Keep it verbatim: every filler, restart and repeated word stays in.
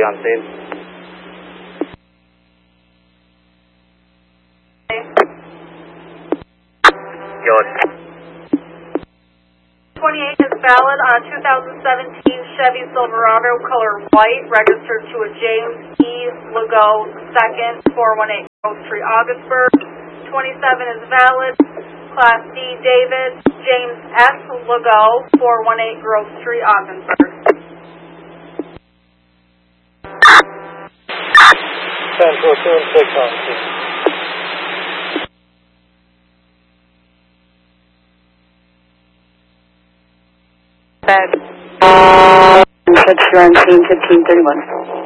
on scene. Good. twenty-eight is valid on a two thousand seventeen Chevy Silverado, color white, registered to a James E. Legault second, four one eight Grove Street, Augsburg. twenty-seven is valid, Class D David, James S. Legault, four one eight Grove Street, Augsburg. Central two and six on scene. Bag. You're on scene fifteen thirty-one.